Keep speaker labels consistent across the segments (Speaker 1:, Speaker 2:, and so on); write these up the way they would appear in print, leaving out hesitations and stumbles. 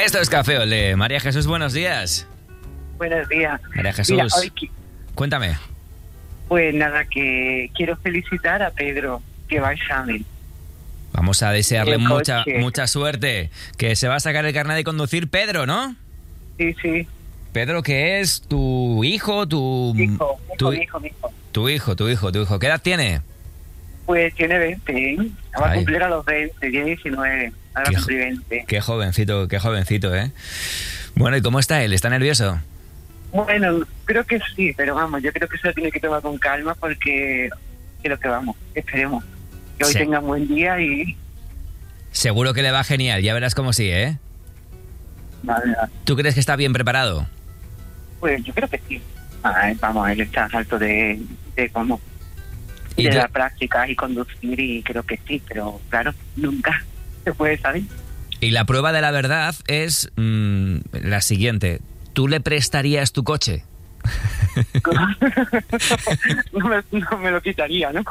Speaker 1: Esto es Café Olé. María Jesús, buenos días.
Speaker 2: Buenos días.
Speaker 1: María Jesús,
Speaker 2: Mira, hoy
Speaker 1: cuéntame.
Speaker 2: pues nada, que quiero felicitar a Pedro, que va a examen.
Speaker 1: Vamos a desearle
Speaker 2: El
Speaker 1: mucha
Speaker 2: coche.
Speaker 1: suerte. Que se va a sacar el carnet de conducir Pedro, ¿no?
Speaker 2: Sí, sí.
Speaker 1: Pedro, que es tu hijo,
Speaker 2: Mi hijo.
Speaker 1: Tu hijo. ¿Qué edad tiene?
Speaker 2: Pues tiene 20, ¿eh? Va a
Speaker 1: Ay.
Speaker 2: cumplir a los 20, tiene 19. Ahora
Speaker 1: Qué
Speaker 2: cumplí 20.
Speaker 1: Qué jovencito, ¿eh? Bueno, ¿y cómo está él? ¿Está nervioso?
Speaker 2: Bueno, creo que sí, pero vamos, yo creo que se lo tiene que tomar con calma porque creo que vamos, esperemos. Que hoy
Speaker 1: Sí.
Speaker 2: tenga un buen día y...
Speaker 1: Seguro que le va genial, ya verás cómo sí, ¿eh?
Speaker 2: Nada,
Speaker 1: ¿Tú crees que está bien preparado?
Speaker 2: pues yo creo que sí. Vamos, él está alto de cómo...
Speaker 1: ¿Y
Speaker 2: de
Speaker 1: tú-
Speaker 2: la práctica y conducir y creo que sí, pero claro, nunca se puede saber.
Speaker 1: Y la prueba de la verdad es la siguiente. ¿Tú le prestarías tu coche?
Speaker 2: no me lo quitaría, ¿no?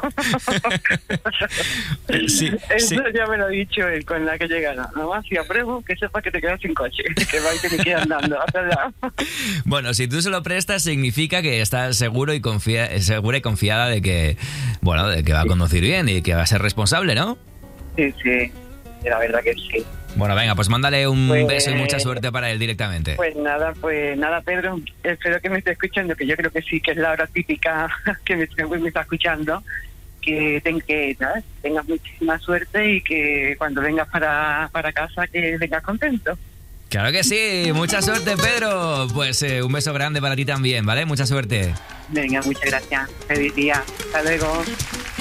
Speaker 1: Sí,
Speaker 2: Eso
Speaker 1: sí.
Speaker 2: ya me lo ha dicho él con la que llegara. Nada más si apruebo, que sepa que te quedas sin coche, que va y te queda andando hasta allá.
Speaker 1: Bueno, si tú se lo prestas significa que estás segura y confiada de que, bueno, de que va a conducir bien y que va a ser responsable, ¿no?
Speaker 2: Sí, sí, la verdad que sí.
Speaker 1: Bueno, venga, pues mándale un
Speaker 2: Pues-
Speaker 1: beso y mucha suerte para él directamente.
Speaker 2: Pues nada, Pedro, espero que me esté escuchando, que yo creo que sí, que es la hora típica que me está escuchando. Que tengas muchísima suerte y que cuando vengas para casa que vengas contento.
Speaker 1: Claro que sí, mucha suerte, Pedro. Pues un beso grande para ti también, ¿vale? Mucha suerte.
Speaker 2: Venga, muchas gracias. Feliz día. Hasta luego.